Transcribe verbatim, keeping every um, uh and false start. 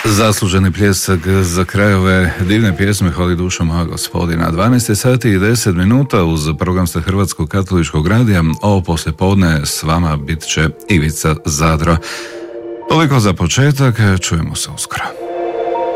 Zasluženi pljesak za kraj ove divne pjesme Hvali dušo moja gospodina. dvanaest sati i deset minuta uz program sa Hrvatskog katoličkog radija. Ovo poslijepodne s vama bit će Ivica Zadro. Toliko za početak, čujemo se uskoro.